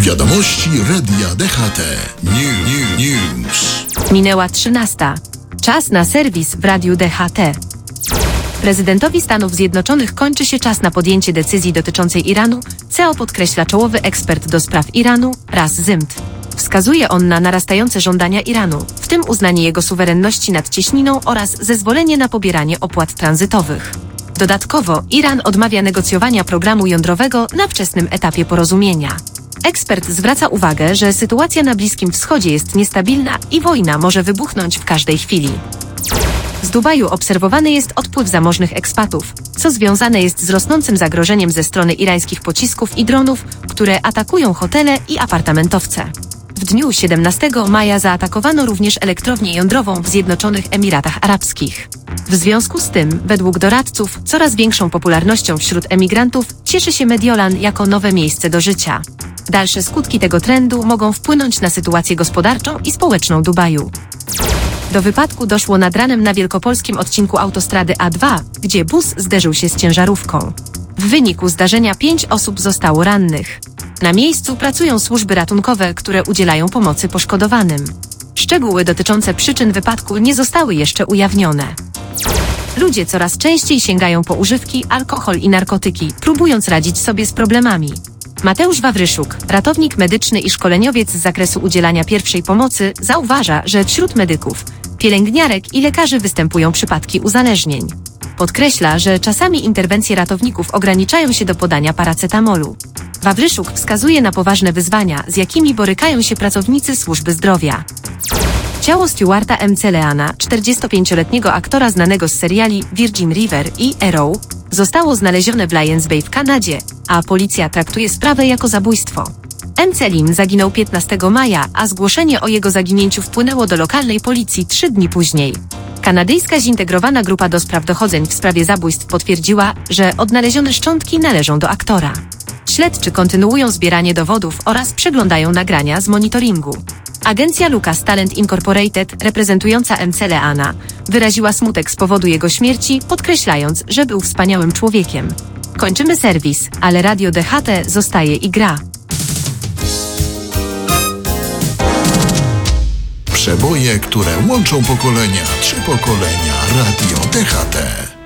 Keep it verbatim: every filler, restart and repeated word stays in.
Wiadomości Radia D H T. New, new, news. Minęła trzynasta. Czas na serwis w Radiu D H T. Prezydentowi Stanów Zjednoczonych kończy się czas na podjęcie decyzji dotyczącej Iranu, C E O podkreśla czołowy ekspert do spraw Iranu, Ras Zimt. Wskazuje on na narastające żądania Iranu, w tym uznanie jego suwerenności nad cieśniną oraz zezwolenie na pobieranie opłat tranzytowych. Dodatkowo Iran odmawia negocjowania programu jądrowego na wczesnym etapie porozumienia. Ekspert zwraca uwagę, że sytuacja na Bliskim Wschodzie jest niestabilna i wojna może wybuchnąć w każdej chwili. Z Dubaju obserwowany jest odpływ zamożnych ekspatów, co związane jest z rosnącym zagrożeniem ze strony irańskich pocisków i dronów, które atakują hotele i apartamentowce. W dniu siedemnastego maja zaatakowano również elektrownię jądrową w Zjednoczonych Emiratach Arabskich. W związku z tym, według doradców, coraz większą popularnością wśród emigrantów cieszy się Mediolan jako nowe miejsce do życia. Dalsze skutki tego trendu mogą wpłynąć na sytuację gospodarczą i społeczną Dubaju. Do wypadku doszło nad ranem na wielkopolskim odcinku autostrady A dwa, gdzie bus zderzył się z ciężarówką. W wyniku zdarzenia pięć osób zostało rannych. Na miejscu pracują służby ratunkowe, które udzielają pomocy poszkodowanym. Szczegóły dotyczące przyczyn wypadku nie zostały jeszcze ujawnione. Ludzie coraz częściej sięgają po używki, alkohol i narkotyki, próbując radzić sobie z problemami. Mateusz Wawryszuk, ratownik medyczny i szkoleniowiec z zakresu udzielania pierwszej pomocy, zauważa, że wśród medyków, pielęgniarek i lekarzy występują przypadki uzależnień. Podkreśla, że czasami interwencje ratowników ograniczają się do podania paracetamolu. Wawryszuk wskazuje na poważne wyzwania, z jakimi borykają się pracownicy służby zdrowia. Ciało Stewarta McLeana, czterdziestopięcioletniego aktora znanego z seriali Virgin River i Arrow, zostało znalezione w Lions Bay w Kanadzie, a policja traktuje sprawę jako zabójstwo. McLean zaginął piętnastego maja, a zgłoszenie o jego zaginięciu wpłynęło do lokalnej policji trzy dni później. Kanadyjska zintegrowana grupa do spraw dochodzeń w sprawie zabójstw potwierdziła, że odnalezione szczątki należą do aktora. Śledczy kontynuują zbieranie dowodów oraz przeglądają nagrania z monitoringu. Agencja Lucas Talent Incorporated, reprezentująca McLeana, wyraziła smutek z powodu jego śmierci, podkreślając, że był wspaniałym człowiekiem. Kończymy serwis, ale Radio D H T zostaje i gra. Przeboje, które łączą pokolenia. Trzy pokolenia. Radio D H T.